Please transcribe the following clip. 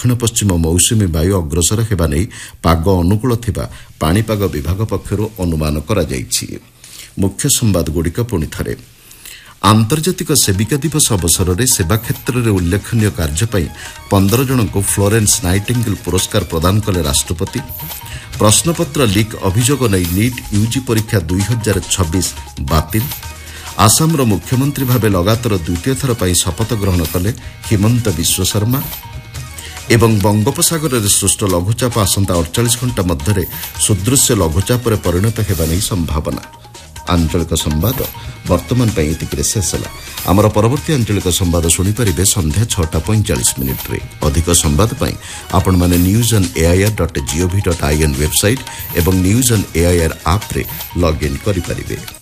दक्षिण पश्चिम मौसुमी वायु अग्रसर हेबा नै पाग अनुकूल थिबा पाणीपाग विभाग पक्षरु अनुमान करा जायछि। मुख्य संवाद गुड़िक पुणी थे। आंतर्जातिक सेविका दिवस अवसर में सेवा क्षेत्र में उल्लेखनीय कार्य 15 जन को फ्लोरेंस नाइटिंगेल पुरस्कार प्रदान कले राष्ट्रपति। प्रश्नपत्र लीक अभियोग नहीं नीट यूजी परीक्षा 2026 बातिल। आसाम मुख्यमंत्री भावे लगातार द्वितीय थर पर शपथ ग्रहण कले हिमंत विश्व शर्मा। एवं बंगोपसागर में सृष्ट लघुचाप आसंता 48 घंटा मध्य सुदृश्य लघुचाप परिणत होगा नहीं संभावना। आंचलिक संवाद वर्तमान शेष है। आमर परवर्ती आंचलिक संवाद शुणिपारे संध्या 6:45 अधिक संवाद आपण माने newsonair.gov.in वेबसाइट एवं न्यूज ऑन एआईआर ऐप रे लॉग इन करि परिबे।